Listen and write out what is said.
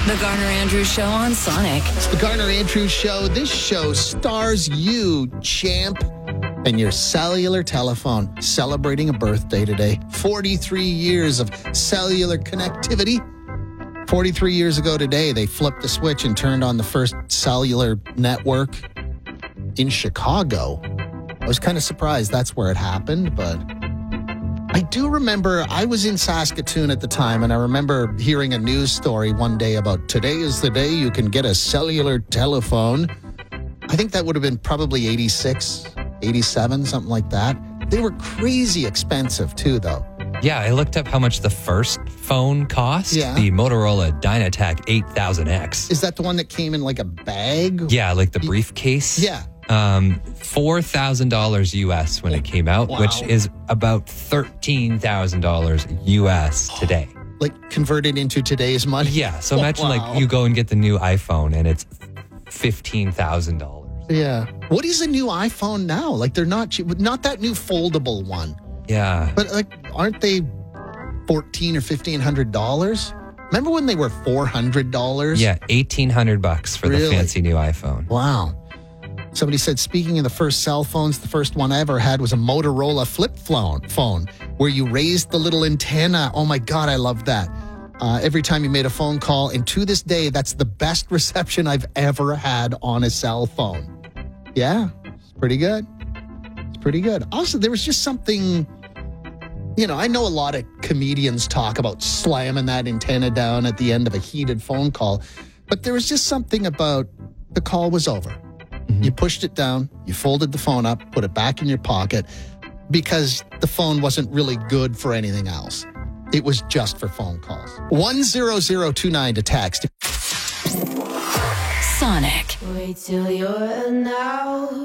The Garner Andrews Show on Sonic. It's the Garner Andrews Show. This show stars you, champ, and your cellular telephone celebrating a birthday today. 43 years of cellular connectivity. 43 years ago today, they flipped the switch and turned on the first cellular network in Chicago. I was kind of surprised that's where it happened, but I do remember I was in Saskatoon at the time, and I remember hearing a news story one day about today is the day you can get a cellular telephone. I think that would have been probably 86, 87, something like that. They were crazy expensive too, though. Yeah, I looked up how much the first phone cost. Yeah. The Motorola Dynatac 8000X. Is that the one that came in like a bag? Yeah, like the briefcase. Yeah. $4,000 US when it came out, Wow. which is about $13,000 US today. Like converted into today's money? Yeah, so imagine Wow. like you go and get the new iPhone and it's $15,000. Yeah. What is a new iPhone now? Like they're not cheap, not that new foldable one. Yeah. But like, aren't they $1,400 or $1,500? Remember when they were $400? Yeah, $1,800 for Really? the fancy new iPhone. Wow. Somebody said, speaking of the first cell phones, the first one I ever had was a Motorola flip phone where you raised the little antenna. Oh my God, I love that. Every time you made a phone call. And to this day, that's the best reception I've ever had on a cell phone. Yeah, it's pretty good. It's pretty good. Also, there was just something, you know, I know a lot of comedians talk about slamming that antenna down at the end of a heated phone call, but there was just something about the call was over. You pushed it down, you folded the phone up, put it back in your pocket because the phone wasn't really good for anything else. It was just for phone calls. 10029 to text. Sonic. Wait till you're now.